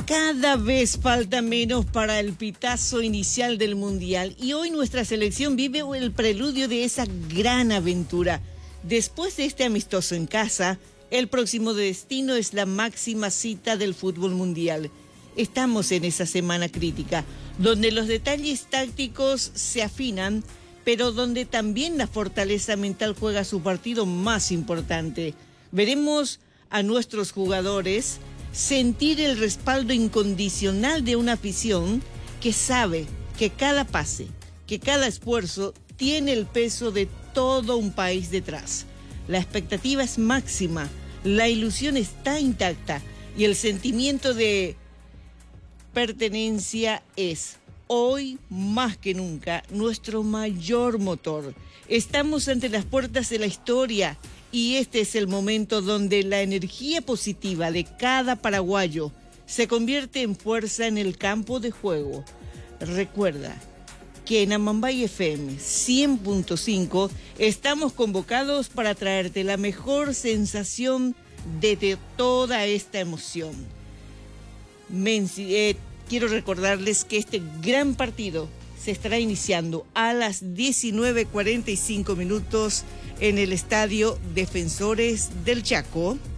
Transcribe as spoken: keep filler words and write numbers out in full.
Cada vez falta menos para el pitazo inicial del Mundial y hoy nuestra selección vive el preludio de esa gran aventura. Después de este amistoso en casa, el próximo destino es la máxima cita del fútbol mundial. Estamos en esa semana crítica, donde los detalles tácticos se afinan, pero donde también la fortaleza mental juega su partido más importante. Veremos a nuestros jugadores sentir el respaldo incondicional de una afición que sabe que cada pase, que cada esfuerzo tiene el peso de todo un país detrás. La expectativa es máxima, la ilusión está intacta y el sentimiento de pertenencia es, hoy más que nunca, nuestro mayor motor. Estamos ante las puertas de la historia y este es el momento donde la energía positiva de cada paraguayo se convierte en fuerza en el campo de juego. Recuerda que en Amambay F M cien punto cinco estamos convocados para traerte la mejor sensación de, de toda esta emoción. Menci- eh, quiero recordarles que este gran partido se estará iniciando a las diecinueve cuarenta y cinco minutos en el Estadio Defensores del Chaco.